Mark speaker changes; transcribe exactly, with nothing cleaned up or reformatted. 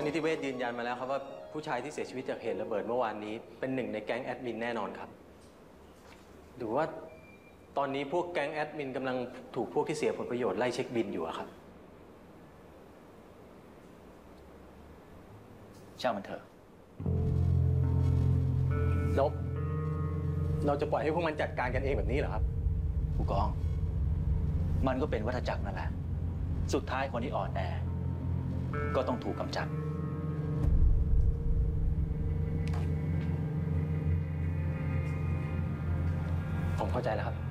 Speaker 1: นิติเวชยืนยันมาแล้วครับว่าผู้ชายที่เสียชีวิตจากเหตุระเบิดเมื่อวานนี้เป็นหนึ่งในแก๊งแอดมินแน่นอนครับหรือว่าตอนนี้พวกแก๊งแอดมินกำลังถูกพวกที่เสียผลประโยชน์ไล่เช็คบินอยู่อะครับ
Speaker 2: ช่างมันเถอะ
Speaker 1: ลบเราจะปล่อยให้พวกมันจัดการกันเองแบบนี้เหรอครับ
Speaker 2: ผู้กองมันก็เป็นวัฏจักรนั่นแหละสุดท้ายคนที่อ่อนแอก็ต้องถูกกำจัด
Speaker 1: ผมเข้าใจแล้วครับ